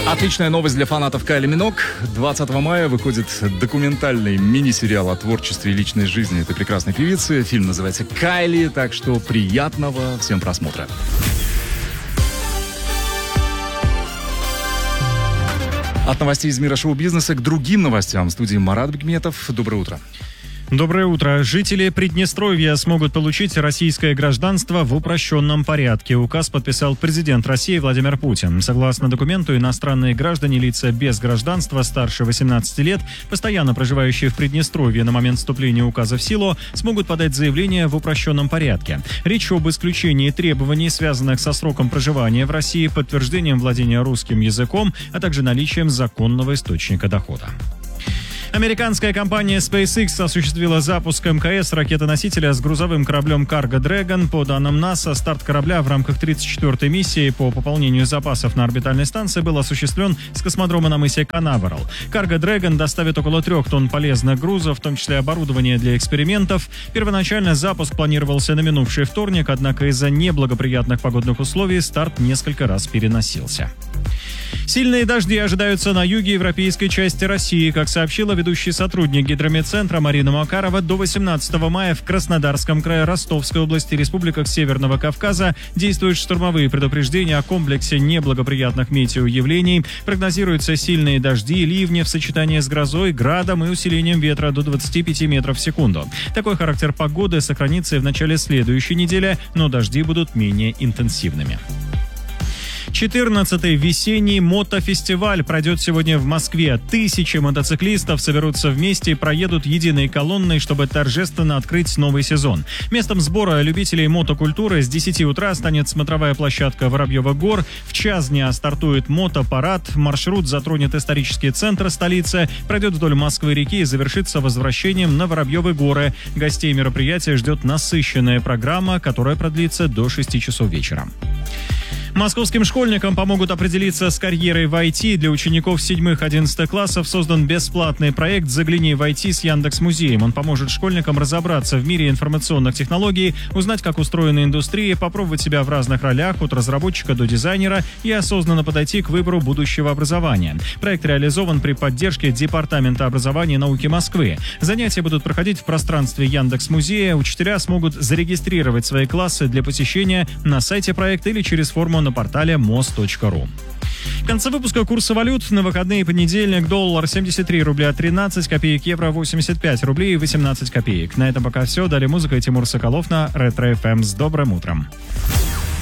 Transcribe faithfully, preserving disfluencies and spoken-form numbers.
Отличная новость для фанатов Кайли Миноуг. двадцатого мая выходит документальный мини-сериал о творчестве и личной жизни этой прекрасной певицы. Фильм называется «Кайли», так что приятного всем просмотра. От новостей из мира шоу-бизнеса к другим новостям. В студии Марат Бекметов. Доброе утро. Доброе утро. Жители Приднестровья смогут получить российское гражданство в упрощенном порядке. Указ подписал президент России Владимир Путин. Согласно документу, иностранные граждане, лица без гражданства старше восемнадцати лет, постоянно проживающие в Приднестровье на момент вступления указа в силу, смогут подать заявление в упрощенном порядке. Речь об исключении требований, связанных со сроком проживания в России, подтверждением владения русским языком, а также наличием законного источника дохода. Американская компания SpaceX осуществила запуск МКС ракеты-носителя с грузовым кораблем Cargo Dragon. По данным НАСА, старт корабля в рамках тридцать четвёртой миссии по пополнению запасов на орбитальной станции был осуществлен с космодрома на мысе Канаверал. Cargo Dragon доставит около трех тонн полезных грузов, в том числе оборудование для экспериментов. Первоначально запуск планировался на минувший вторник, однако из-за неблагоприятных погодных условий старт несколько раз переносился. Сильные дожди ожидаются на юге европейской части России. Как сообщила ведущий сотрудник Гидрометцентра Марина Макарова, до восемнадцатого мая в Краснодарском крае, Ростовской области, республиках Северного Кавказа действуют штормовые предупреждения о комплексе неблагоприятных метеоявлений. Прогнозируются сильные дожди и ливни в сочетании с грозой, градом и усилением ветра до двадцати пяти метров в секунду. Такой характер погоды сохранится и в начале следующей недели, но дожди будут менее интенсивными. четырнадцатый весенний мотофестиваль пройдет сегодня в Москве. Тысячи мотоциклистов соберутся вместе и проедут единой колонной, чтобы торжественно открыть новый сезон. Местом сбора любителей мотокультуры с десяти утра станет смотровая площадка Воробьевых гор. В час дня стартует мотопарад. Маршрут затронет исторический центр столицы, пройдет вдоль Москвы-реки и завершится возвращением на Воробьевы горы. Гостей мероприятия ждет насыщенная программа, которая продлится до шести часов вечера. Московским школьникам помогут определиться с карьерой в ай ти. Для учеников седьмых-одиннадцатых классов создан бесплатный проект «Загляни в ай ти» с Яндекс.Музеем. Он поможет школьникам разобраться в мире информационных технологий, узнать, как устроена индустрия, попробовать себя в разных ролях, от разработчика до дизайнера, и осознанно подойти к выбору будущего образования. Проект реализован при поддержке Департамента образования и науки Москвы. Занятия будут проходить в пространстве Яндекс.Музея. Учителя смогут зарегистрировать свои классы для посещения на сайте проекта или через форму на портале мос точка ру. В конце выпуска курсы валют. На выходные: понедельник доллар семьдесят три рубля тринадцать копеек, евро восемьдесят пять рублей и восемнадцать копеек. На этом пока все. Далее музыка и Тимур Соколов на Ретро эф эм. С добрым утром.